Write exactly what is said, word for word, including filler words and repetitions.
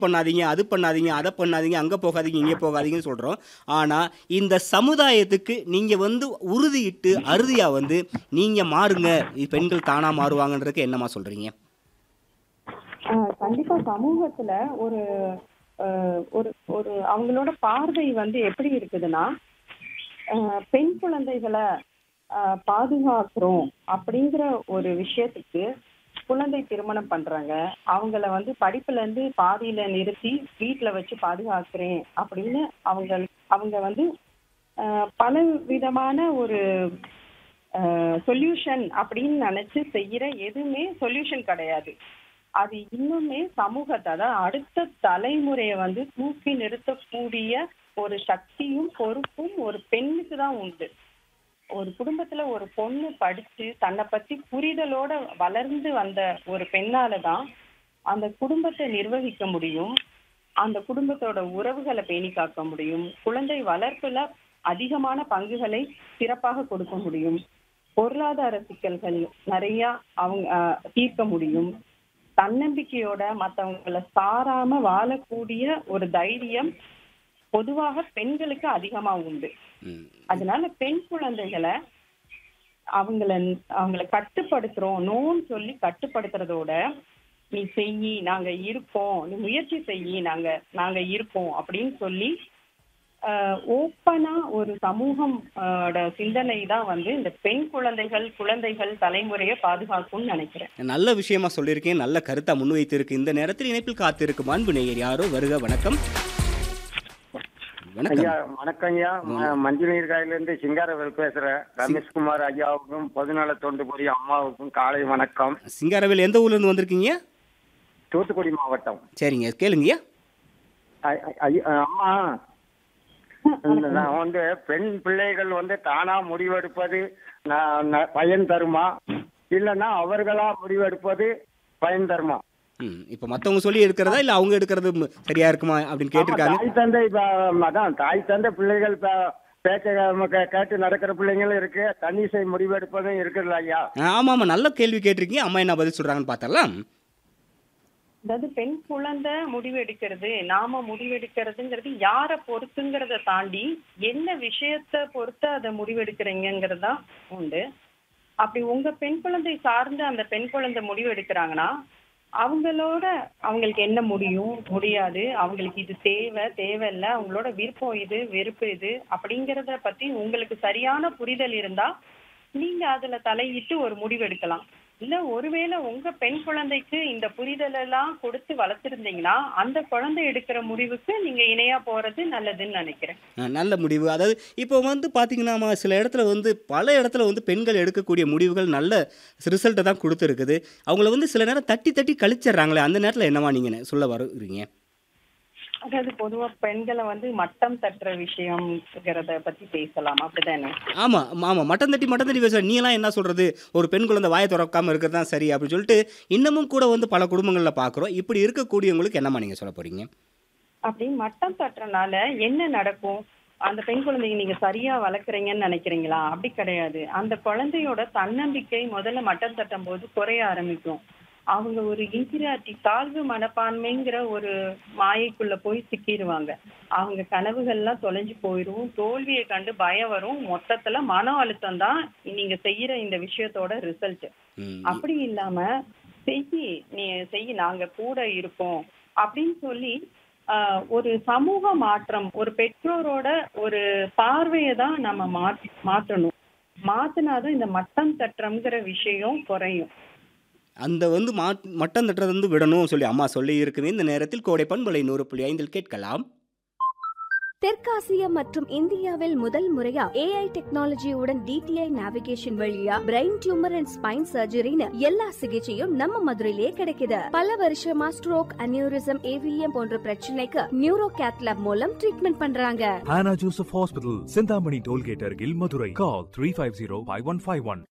பண்ணாதீங்க, அது பண்ணாதீங்க, அத பண்ணாதீங்க, அங்க போகாதீங்க, இங்க போகாதீங்கன்னு சொல்றோம். ஆனா, இந்த சமுதாயத்துக்கு நீங்க வந்து உறுதியிட்டு, அறுதியா வந்து நீங்க மாறுங்க, பெண்கள் தானா மாறுவாங்கன்றதுக்கு என்னம்மா சொல்றீங்க? ஆ, கண்டிப்பா சமூகத்துல ஒரு அ, ஒரு ஒரு அவங்களோட பார்வை வந்து எப்படி இருக்குதுன்னா, அ, பெண் குழந்தைகளை அ, பாதுகாக்கிறோம் அப்படிங்கிற ஒரு விஷயத்துக்கு குழந்தை திருமணம் பண்றாங்க. அவங்கள வந்து படிப்புல இருந்து பாதியில நிறுத்தி வீட்டுல வச்சு பாதுகாக்கிறேன் அப்படின்னு அவங்க அவங்க வந்து அ, பல விதமான ஒரு சொல்யூஷன் அப்படின்னு நினைச்சு செய்யற எதுவுமே சொல்யூஷன் கிடையாது. அது இன்னுமே சமூகத்தை, அதாவது அடுத்த தலைமுறையை வந்து தூக்கி நிறுத்தக்கூடிய ஒரு சக்தியும் பொறுப்பும் ஒரு பெண்ணுக்கு தான் உண்டு. ஒரு குடும்பத்துல ஒரு பொண்ணு படிச்சு தன்னை பத்தி புரிதலோட வளர்ந்து வந்த ஒரு பெண்ணால தான் அந்த குடும்பத்தை நிர்வகிக்க முடியும், அந்த குடும்பத்தோட உறவுகளை பேணி காக்க முடியும், குழந்தை வளர்ப்புல அதிகமான பங்குகளை சிறப்பாக கொடுக்க முடியும், பொருளாதார சிக்கல்கள் நிறைய அவங்க அஹ், தீர்க்க முடியும், தன்னம்பிக்கையோட மத்தவங்களை சாராம வாழக்கூடிய ஒரு தைரியம் பொதுவாக பெண்களுக்கு அதிகமா உண்டு. ம். அதனால பெண் குழந்தைகளை அவங்கள அவங்கள கட்டுப்படுத்துறோம், நோன்னு சொல்லி கட்டுப்படுத்துறதோட, நீ செய்யி, நாங்க இருக்கோம், நீ முயற்சி செய்யி, நாங்க நாங்க இருக்கோம் அப்படின்னு சொல்லி ஓப்பனா ஒரு சமூகம் ஆஹ், ஓட சிந்தனை தான் வந்து இந்த பெண் குழந்தைகள் குழந்தைகள் தலைமுறையை பாதுகாக்கும்னு நினைக்கிறேன். நல்ல விஷயமா சொல்லியிருக்கேன். நல்ல கருத்தா முன்வைத்திருக்கு. இந்த நேரத்தில் இணைப்பில் காத்திருக்கும் அன்பு நேயர் யாரோ வருக. வணக்கம். வணக்கம். ஐயா வணக்கம் ஐயா. ம- மஞ்சள் நீர் காயிலிருந்து சிங்காரவேல் பேசுறேன். ரமேஷ்குமார் ஐயாவுக்கும் பொதுநல தொண்டு புரியும் அம்மாவுக்கும் காலை வணக்கம். சிங்காரவேல் எந்த ஊர்ல இருந்து வந்திருக்கீங்க? தூத்துக்குடி மாவட்டம். சரிங்க, கேளுங்கய்யா. ஐ- ஐ- ஐ- அம்மா, நான் வந்து பெண் பிள்ளைகள் வந்து தானா முடிவெடுப்பது ந- ந- பயன் தருமா, இல்லைன்னா அவர்களா முடிவெடுப்பது பயன் தருமா? ம். இப்ப மத்தவங்க சொல்லி எடுக்கிறதா இல்ல அவங்க எடுக்கிறது ம், சரியா இருக்குமா அப்படின்னு ஆமா, கேட்டிருக்காங்க. தாய் தந்தை ப- அதான் தாய் தந்தை பிள்ளைகள் ப- பேச்ச கே- கேட்டு நடக்கிற பிள்ளைங்களும் இருக்கு, தன்னிசை முடிவெடுப்பதும் இருக்குல்ல ஐயா? ஆ, ஆமா ஆமா, நல்ல கேள்வி கேட்டிருக்கீங்க. அம்மா என்ன பதில் சொல்றாங்கன்னு பார்த்தரலாம். அதாவது பெண் குழந்தை முடிவு எடுக்கிறது, நாம முடிவு எடுக்கிறதுங்கிறது யாரை பொறுத்துங்கிறத தாண்டி என்ன விஷயத்த பொறுத்து அதை முடிவெடுக்கிறீங்கிறதா உண்டு. அப்படி உங்க பெண் குழந்தை சார்ந்து அந்த பெண் குழந்தை முடிவு எடுக்கிறாங்கன்னா அவங்களோட அவங்களுக்கு என்ன முடியும் முடியாது, அவங்களுக்கு இது தேவை தேவையில்லை, அவங்களோட விருப்பம் இது வெறுப்பு இது அப்படிங்கிறத பத்தி உங்களுக்கு சரியான புரிதல் இருந்தா நீங்க அதுல தலையிட்டு ஒரு முடிவு எடுக்கலாம். இல்ல ஒருவேளை உங்க பெண் குழந்தைக்கு இந்த புரிதல் எல்லாம் கொடுத்து வளர்த்திருந்தீங்கன்னா அந்த குழந்தை எடுக்கிற முடிவுக்கு நீங்க இணையா போறது நல்லதுன்னு நினைக்கிறேன். ஆ, நல்ல முடிவு. அதாவது இப்போ வந்து பார்த்தீங்கன்னா சில இடத்துல வந்து பல இடத்துல வந்து பெண்கள் எடுக்கக்கூடிய முடிவுகள் நல்ல ரிசல்ட்டை தான் கொடுத்துருக்குது. அவங்கள வந்து சில நேரம் தட்டி தட்டி கழிச்சிடுறாங்களே, அந்த நேரத்தில் என்னவா நீங்கள் சொல்ல வருவீங்க? அதாவது பொதுவா பெண்களை வந்து மட்டம் தட்டுற விஷயம்ங்கிறத பத்தி பேசலாம், அப்படிதானே? ஆமாம் ஆமாம், மட்டம் தட்டி மட்டம் தட்டி பேசுகிற நீ எல்லாம் என்ன சொல்கிறது, ஒரு பெண் குழந்தை வாயை திறக்காமல் இருக்கிறது தான் சரி அப்படின்னு சொல்லிட்டு இன்னமும் கூட வந்து பல குடும்பங்களில் பார்க்குறோம். இப்படி இருக்கக்கூடியவங்களுக்கு என்னம்மா நீங்கள் சொல்ல போகிறீங்க? அப்படி மட்டம் தட்டுறனால என்ன நடக்கும்? அந்த பெண் குழந்தைங்க நீங்க சரியா வளர்க்குறீங்கன்னு நினைக்கிறீங்களா? அப்படி கிடையாது. அந்த குழந்தையோட தன்னம்பிக்கை முதல்ல மட்டம் தட்டும் போது குறைய ஆரம்பிக்கும். அவங்க ஒரு இன்ஃபீரியாரிட்டி, தாழ்வு மனப்பான்மைங்கிற ஒரு மாயைக்குள்ள போய் சிக்கிடுவாங்க. அவங்க கனவுகள்லாம் தொலைஞ்சு போயிடும், தோல்வியை கண்டு பயம் வரும், மொத்தத்துல மன அழுத்தம் தான் நீங்க செய்யற இந்த விஷயத்தோட ரிசல்ட். ம். அப்படி இல்லாம செய்யி, நீ செய்யி, நாங்க கூட இருக்கோம் அப்படின்னு சொல்லி ஆஹ், ஒரு சமூக மாற்றம், ஒரு பெற்றோரோட ஒரு பார்வையை தான் நம்ம மாற்றி மாற்றணும். மாத்தினாதான் இந்த மட்டம் தட்டுறம்ங்கிற விஷயம் குறையும். அந்த வந்து மாட் மட்டம் தட்டுறது வந்து விடணும் சொல்லி அம்மா சொல்லி இருக்குது. இந்த நேரத்தில் கோடை பண்பலை நூறு புள்ளி ஐந்தில் கேட்கலாம். தெற்காசியா மற்றும் இந்தியாவில் முதல் முறையா ஏஐ டெக்னாலஜியுடன் டிடிஐ நேவிகேஷன் வழியா பிரெயின் டியூமர் அண்ட் ஸ்பைன் சர்ஜரின்னு எல்லா சிகிச்சையும் நம்ம மதுரையிலேயே கிடைக்குது. பல வருஷமா ஸ்ட்ரோக், அனியூரிசம், ஏவிஎம் போன்ற பிரச்சனைக்கு நியூரோ கேத்லாப் மூலம் ட்ரீட்மெண்ட் பண்றாங்க. Hannah Joseph Hospital, Sindhamani Tollgate, Argil, Madurai. Call three five zero five one five one.